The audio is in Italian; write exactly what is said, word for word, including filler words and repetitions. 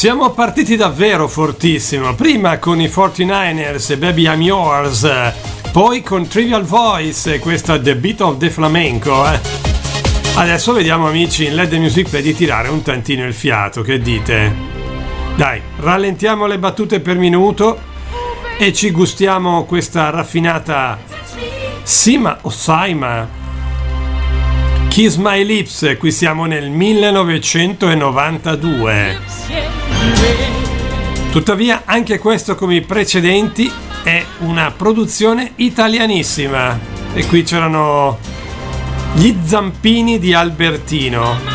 Siamo partiti davvero fortissimo, prima con i quarantanovers e Baby I'm Yours, poi con Trivial Voice e questa The Beat of the Flamenco. Eh. Adesso vediamo, amici, in Let the Music Play di tirare un tantino il fiato, che dite? Dai, rallentiamo le battute per minuto e ci gustiamo questa raffinata Sima o Saima, Kiss My Lips. Qui siamo nel millenovecentonovantadue. Tuttavia anche questo, come i precedenti, è una produzione italianissima e qui c'erano gli zampini di Albertino.